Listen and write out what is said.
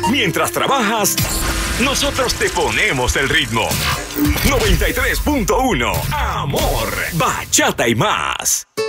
Mientras trabajas, nosotros te ponemos el ritmo. 93.1 Amor, bachata y más.